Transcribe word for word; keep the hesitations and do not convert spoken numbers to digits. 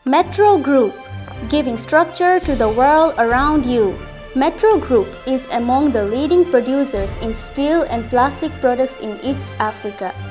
Metro Group, giving structure to the world around you. Metro Group is among the leading producers in steel and plastic products in East Africa.